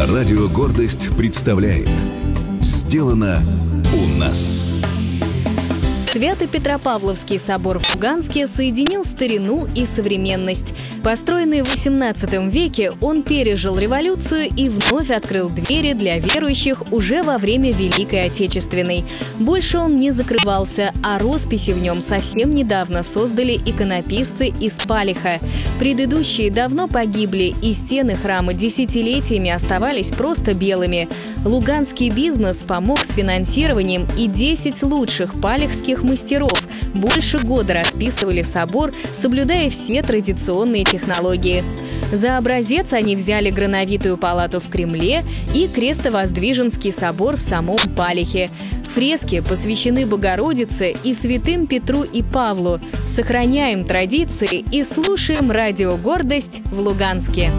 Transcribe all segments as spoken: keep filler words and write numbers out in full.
Радио «Гордость» представляет «Сделано у нас». Свято-Петропавловский собор в Луганске соединил старину и современность. Построенный в восемнадцатом веке, он пережил революцию и вновь открыл двери для верующих уже во время Великой Отечественной. Больше он не закрывался, а росписи в нем совсем недавно создали иконописцы из Палиха. Предыдущие давно погибли, и стены храма десятилетиями оставались просто белыми. Луганский бизнес помог с финансированием, и десять лучших палихских мастеров больше года расписывали собор, соблюдая все традиционные технологии. За образец они взяли Грановитую палату в Кремле и Крестовоздвиженский собор в самом Палихе. Фрески посвящены Богородице и святым Петру и Павлу. Сохраняем традиции и слушаем радио «Гордость» в Луганске.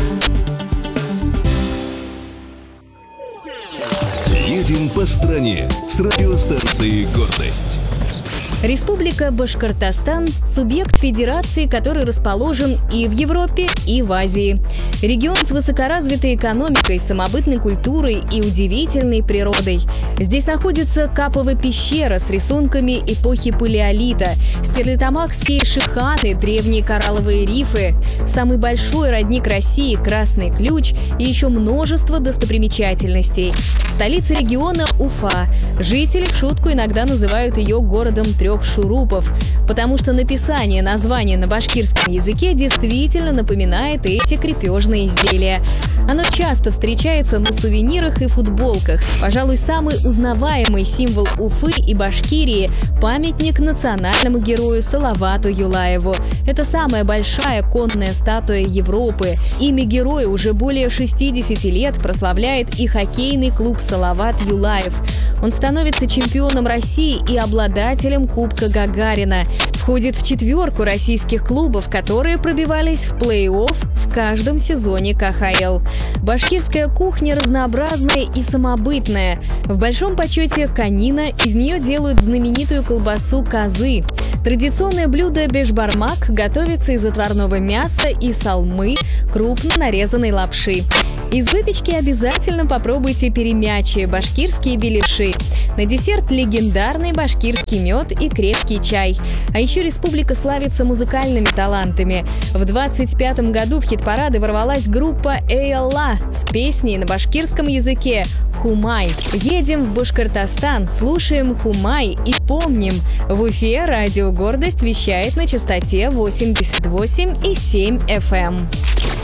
Едем по стране с радиостанцией «Гордость». Республика Башкортостан – субъект федерации, который расположен и в Европе, и в Азии. Регион с высокоразвитой экономикой, самобытной культурой и удивительной природой. Здесь находится Каповая пещера с рисунками эпохи Палеолита, стерлитамакские шиханы, древние коралловые рифы, самый большой родник России – Красный Ключ и еще множество достопримечательностей. Столица региона – Уфа. Жители в шутку иногда называют ее городом трех шурупов, потому что написание названия на башкирском языке действительно напоминает эти крепежные изделия. Оно часто встречается на сувенирах и футболках. Пожалуй, самый узнаваемый символ Уфы и Башкирии – памятник национальному герою Салавату Юлаеву. Это самая большая конная статуя Европы. Имя героя уже более шестидесяти лет прославляет и хоккейный клуб «Салават Юлаев». Он становится чемпионом России и обладателем Кубка Гагарина. Входит в четверку российских клубов, которые пробивались в плей-офф в каждом сезоне ка ха эл. Башкирская кухня разнообразная и самобытная. В большом почете конина, из нее делают знаменитую колбасу козы. Традиционное блюдо бешбармак готовится из отварного мяса и салмы, крупно нарезанной лапши. Из выпечки обязательно попробуйте перемячи, башкирские беляши. На десерт легендарный башкирский мед и крепкий чай. А еще республика славится музыкальными талантами. В двадцать пятом году в хит-парады ворвалась группа «Эй Алла» с песней на башкирском языке «Хумай». Едем в Башкортостан, слушаем «Хумай» и помним, в Уфе радио «Гордость» вещает на частоте восемьдесят восемь и семь эф эм.